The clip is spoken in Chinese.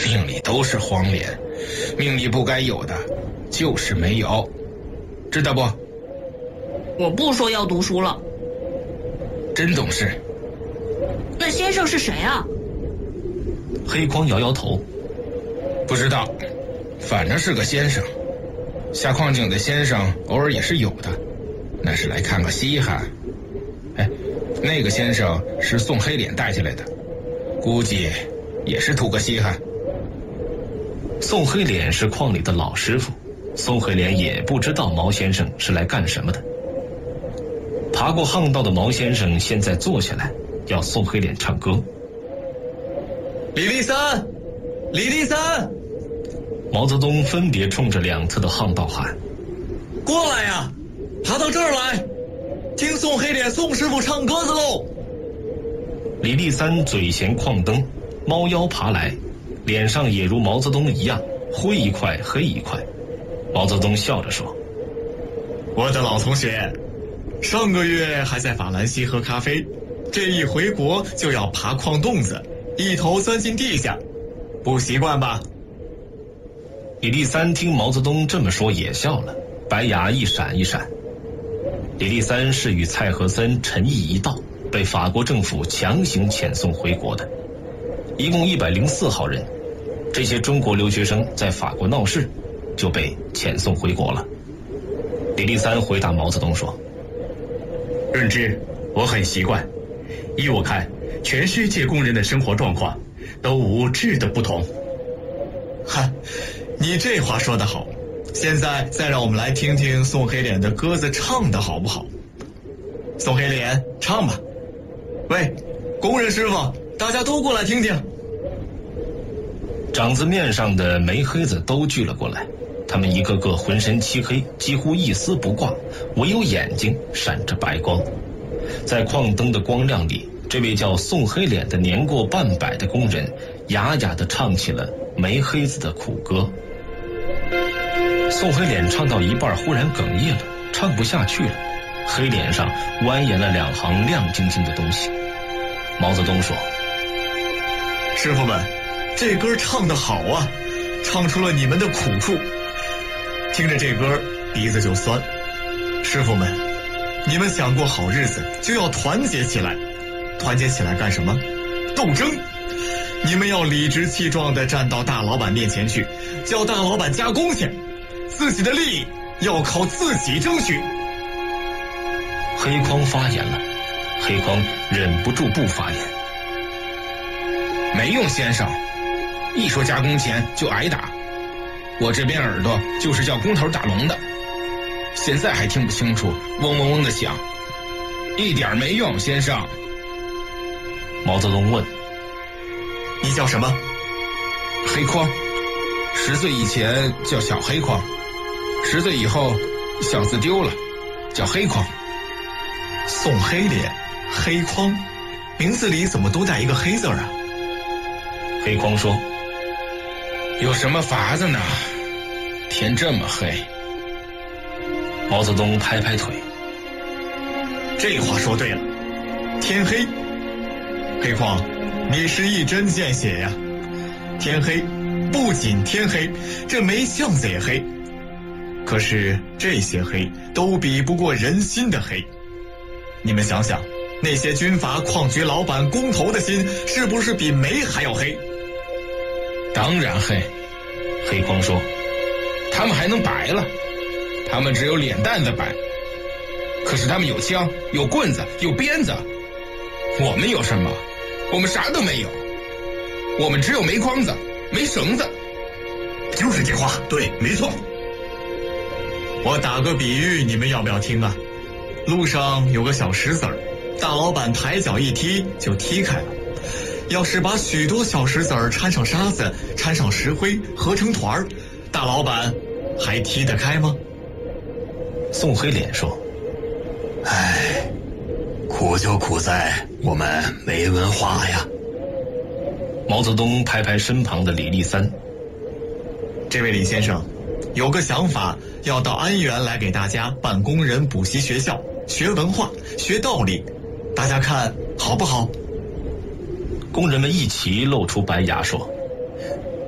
命里都是黄连，命里不该有的就是没有，知道不？ 我不说要读书了。 真懂事。 那先生是谁啊？ 黑匡摇摇头， 不知道，反正是个先生。下矿井的先生偶尔也是有的，那是来看个稀罕。那个先生是宋黑脸带下来的，估计也是图个稀罕。 宋黑脸是矿里的老师傅，宋黑脸也不知道毛先生是来干什么的。爬过巷道的毛先生现在坐下来，要宋黑脸唱歌。 李立三，李立三！ 毛泽东分别冲着两侧的巷道喊： 过来呀，爬到这儿来，听宋黑脸宋师傅唱歌子喽！ 李立三嘴衔矿灯，猫腰爬来，脸上也如毛泽东一样，灰一块黑一块。毛泽东笑着说： 我的老同学，上个月还在法兰西喝咖啡，这一回国就要爬矿洞子，一头钻进地下，不习惯吧？ 李立三听毛泽东这么说也笑了，白牙一闪一闪。李立三是与蔡和森、陈毅一道被法国政府强行遣送回国的，一共104号人。这些中国留学生在法国闹事，就被遣送回国了。李立三回答毛泽东说： 润之，我很习惯。依我看，全世界工人的生活状况都无质的不同。 哈，你这话说得好。现在再让我们来听听宋黑脸的歌子唱得好不好？宋黑脸，唱吧。喂，工人师傅，大家都过来听听。 长子面上的煤黑子都聚了过来，他们一个个浑身漆黑，几乎一丝不挂，唯有眼睛闪着白光。在矿灯的光亮里，这位叫宋黑脸的年过半百的工人哑哑地唱起了煤黑子的苦歌。宋黑脸唱到一半忽然哽咽了，唱不下去了，黑脸上蜿蜒了2行亮晶晶的东西。毛泽东说： 师傅们，这歌唱得好啊，唱出了你们的苦处，听着这歌鼻子就酸。师傅们，你们想过好日子就要团结起来，团结起来干什么？斗争！你们要理直气壮地站到大老板面前去，叫大老板加工钱，自己的利益要靠自己争取。 黑匡发言了，黑匡忍不住不发言。 没用，先生，一说加工钱就挨打。我这边耳朵就是叫工头打聋的，现在还听不清楚，嗡嗡嗡的响，一点没用，先生。 毛泽东问： 你叫什么？ 黑匡，10岁以前叫小黑匡，10岁以后小字丢了，叫黑匡。 宋黑脸，黑匡，名字里怎么都带一个黑字啊？ 黑匡说： 有什么法子呢？天这么黑。 毛泽东拍拍腿： 这话说对了，天黑。黑匡，你是一针见血呀。天黑，不仅天黑，这煤巷子也黑。可是这些黑都比不过人心的黑。你们想想，那些军阀、矿局老板、工头的心，是不是比煤还要黑？ 当然黑。 黑匡说： 他们还能白了，他们只有脸蛋子白，可是他们有枪，有棍子，有鞭子。我们有什么？我们啥都没有，我们只有煤筐子，没绳子。 就是这话，对，没错。 我打个比喻，你们要不要听啊？路上有个小石子儿，大老板抬脚一踢就踢开了。要是把许多小石子儿掺上沙子，掺上石灰，合成团儿，大老板还踢得开吗？ 宋黑脸说： 唉，苦就苦在我们没文化呀。 毛泽东拍拍身旁的李立三： 这位李先生，有个想法，要到安源来给大家办工人补习学校，学文化，学道理，大家看好不好？ 工人们一齐露出白牙说：